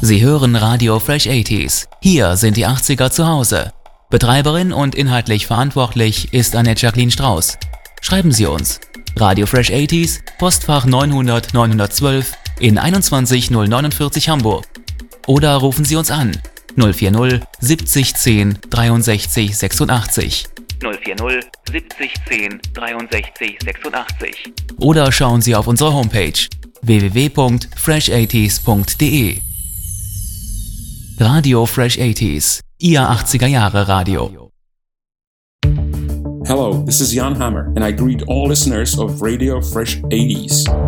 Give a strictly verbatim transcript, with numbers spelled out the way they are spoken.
Sie hören Radio Fresh achtziger. Hier sind die achtziger zu Hause. Betreiberin und inhaltlich verantwortlich ist Annette Jacqueline Strauß. Schreiben Sie uns. Radio Fresh achtziger, Postfach neunhundert neunhundertzwölf in einundzwanzig null neunundvierzig Hamburg. Oder rufen Sie uns an null vier null siebzig zehn dreiundsechzig sechsundachtzig. null vier null siebzig zehn dreiundsechzig sechsundachtzig. Oder schauen Sie auf unsere Homepage w w w punkt fresh achtziger punkt d e. Radio Fresh achtziger, Ihr achtziger Jahre Radio. Hello, this is Jan Hammer, and I greet all listeners of Radio Fresh eighties.